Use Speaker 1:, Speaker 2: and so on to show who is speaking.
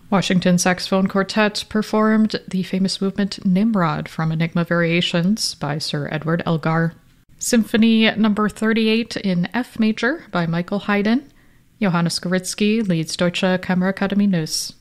Speaker 1: Washington Saxophone Quartet performed the famous movement Nimrod from Enigma Variations by Sir Edward Elgar. Symphony No. 38 in F major by Michael Haydn. Johannes Gorizki leads Deutsche Kammerakademie Neuss.